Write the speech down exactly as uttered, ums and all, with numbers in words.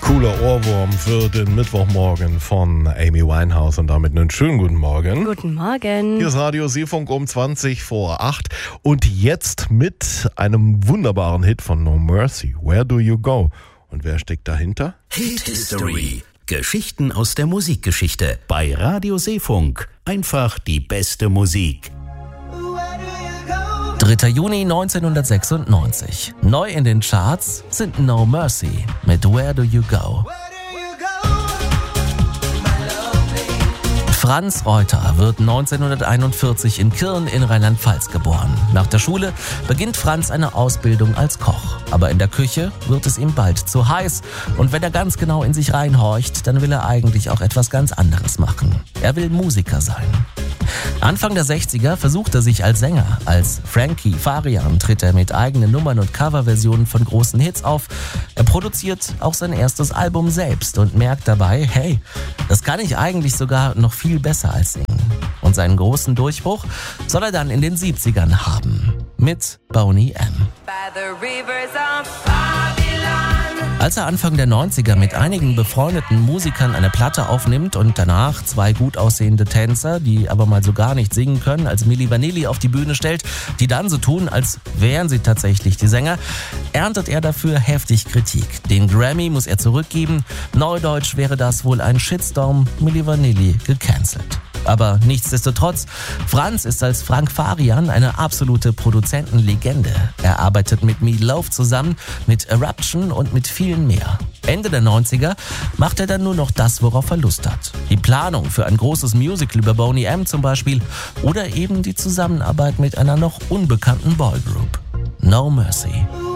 Cooler Ohrwurm für den Mittwochmorgen von Amy Winehouse und damit einen schönen guten Morgen. Guten Morgen. Hier ist Radio Seefunk um zwanzig vor acht und jetzt mit einem wunderbaren Hit von No Mercy, Where Do You Go? Und wer steckt dahinter? Hit History. Geschichten aus der Musikgeschichte bei Radio Seefunk. Einfach die beste Musik. dritter Juni neunzehnhundertsechsundneunzig. Neu in den Charts sind No Mercy mit Where Do You Go? Franz Reuter wird neunzehnhunderteinundvierzig in Kirn in Rheinland-Pfalz geboren. Nach der Schule beginnt Franz eine Ausbildung als Koch. Aber in der Küche wird es ihm bald zu heiß. Und wenn er ganz genau in sich reinhorcht, dann will er eigentlich auch etwas ganz anderes machen. Er will Musiker sein. Anfang der sechziger versucht er sich als Sänger. Als Frankie Farian tritt er mit eigenen Nummern und Coverversionen von großen Hits auf. Er produziert auch sein erstes Album selbst und merkt dabei, hey, das kann ich eigentlich sogar noch viel besser als singen. Und seinen großen Durchbruch soll er dann in den siebzigern haben. Mit Boney M. Als er Anfang der neunziger mit einigen befreundeten Musikern eine Platte aufnimmt und danach zwei gut aussehende Tänzer, die aber mal so gar nicht singen können, als Milli Vanilli auf die Bühne stellt, die dann so tun, als wären sie tatsächlich die Sänger, erntet er dafür heftig Kritik. Den Grammy muss er zurückgeben. Neudeutsch wäre das wohl ein Shitstorm, Milli Vanilli gecancelt. Aber nichtsdestotrotz, Franz ist als Frank Farian eine absolute Produzentenlegende. Er arbeitet mit Meatloaf zusammen, mit Eruption und mit vielen mehr. Ende der neunziger macht er dann nur noch das, worauf er Lust hat. Die Planung für ein großes Musical über Boney M. zum Beispiel oder eben die Zusammenarbeit mit einer noch unbekannten Boygroup. No Mercy.